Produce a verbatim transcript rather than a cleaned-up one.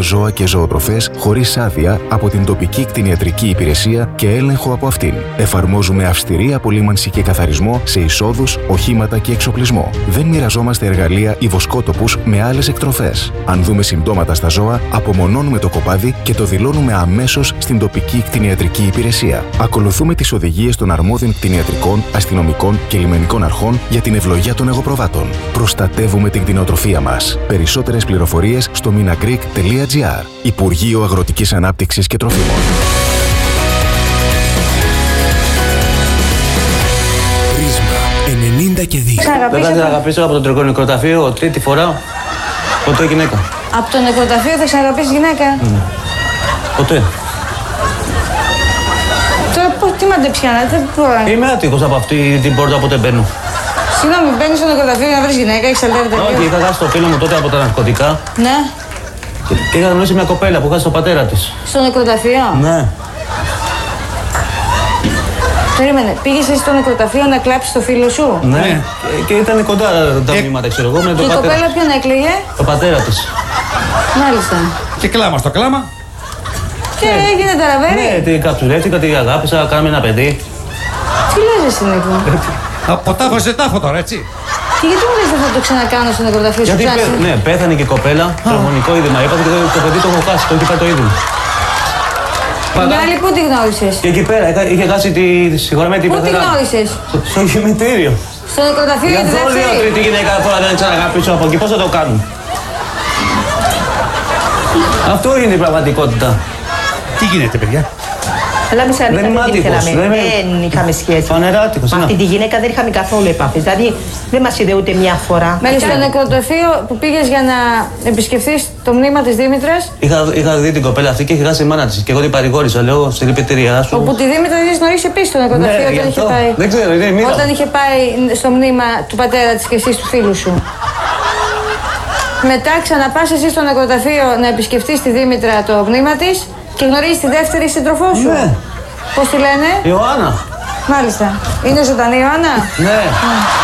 ζώα και ζωοτροφές χωρίς άδεια από την τοπική κτηνιατρική υπηρεσία και έλεγχο από αυτήν. Εφαρμόζουμε αυστηρή απολύμανση και καθαρισμό σε εισόδους, οχήματα και εξοπλισμό. Δεν μοιραζόμαστε εργαλεία ή βοσκότοπους με άλλες εκτροφές. Αν δούμε συμπτώματα στα ζώα, απομονώνουμε το κοπάδι και το δηλώνουμε αμέσως στην τοπική κτηνιατρική υπηρεσία. Ακολουθούμε τις οδηγίες των αρμόδιων κτηνιατρικών, αστυνομικών και λιμενικών αρχών για την ευλογία των εγωπροβάτων. Προστατεύουμε την κτηνοτροφία μας. Περισσότερες πληροφορίες στο minagreek τελεία gr. Υπουργείο Αγροτικής Ανάπτυξης και Τροφίμων. ενενήντα και δύο. Δεν θα αγαπήσω από το τρικό νεκροταφείο τρίτη φορά. Ποτέ γυναίκα. Από το νεκροταφείο θα ξαναγαπήσεις γυναίκα. Mm. Ποτέ. Τώρα πώς, τι μαντεψιά, δεν μπορώ. Είμαι άτυχος από αυτή την πόρτα, όποτε μπαίνω. Συγγνώμη, μπαίνεις στο νεκροταφείο για να βρεις γυναίκα, εξαλτεύεται. Όχι, είχα χάσει το φίλο μου τότε από τα ναρκωτικά. Ναι. Και, και είχα γνωρίσει μια κοπέλα που χάσει τον πατέρα της. Στο νεκροταφείο. Ναι. Περίμενε, πήγες εσύ στο νεκροταφείο να κλάψεις το φίλο σου. Ναι. Και, και ήταν κοντά τα μνήματα, ξέρω εγώ, με τον πατέρα. Και η κοπέλα ποιον έκλαιγε? Το πατέρα της. Μάλιστα. Και κλάμα στο κλάμα. Και ναι. Έγινε ταραβέρι. Ναι, τι καψουρέθηκα, τι αγάπησα, κάναμε ένα παιδί. Τι λες εσύ, Νίκο? Από τάφο σε τάφο τώρα, έτσι. Και γιατί μου λες δεν θα το ξανακάνω στο νεκροταφείο σου? Γιατί πέ, ναι, πέθανε και η κοπέλα, τρομονικό είδημα. Είπατε και το, το παιδί το έχω χάσει, το έχει πάει το είδημα. Την άλλη πού τη γνώρισες? Και εκεί πέρα, είχε χάσει τη συγχωρεμένη την πεθερά. Πού τη γνώρισες? Στο, στο γυμνητήριο. Στο νεκροταφείο για τη δεύτερη. Για τρίτη γυναίκα τώρα δεν ξαναγαπήσω από εκεί, πώς θα το κάνουν? Αυτό είναι η πραγματικότητα. Τι γίνεται, παιδιά? Αλλά εμείς δεν, δεν, δεν είχαμε σχέση. Φανεράτικος. Με αυτή τη γυναίκα δεν είχαμε καθόλου επαφές. Δηλαδή δεν μας είδε ούτε μια φορά. Μέλη, στο νεκροταφείο που πήγες για να επισκεφθείς το μνήμα της Δήμητρας. Είχα, είχα δει την κοπέλα αυτή και είχε χάσει η μάνα της. Και εγώ την παρηγόρησα, λέω στη λυπητήριά σου. Όπου τη Δήμητρα την γνωρίσει επίσης στο νεκροταφείο, ναι, όταν είχε πάει. Δεν ξέρω, είναι η μοίρα. Όταν είχε πάει στο μνήμα του πατέρα της και εσείς του φίλου σου. Μετά ξαναπάς εσύ στο νεκροταφείο να επισκεφτείς τη Δήμητρα το μνήμα της και γνωρίζεις τη δεύτερη σύντροφό σου. Ναι. Πώς τη λένε? Ιωάννα. Μάλιστα. Είναι ζωντανή η Ιωάννα? Ναι.